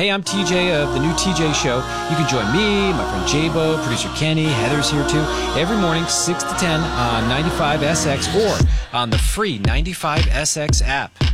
Hey, I'm TJ of the new TJ Show. You can join me, my friend Jabo, producer Kenny, Heather's here too, every morning 6 to 10 on 95SX or on the free 95SX app.